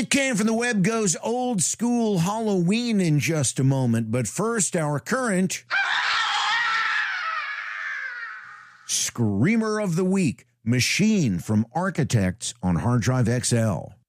Nick Kane from the web goes old school Halloween in just a moment. But first, our current Screamer of the Week, Machine from Architects on Hard Drive XL.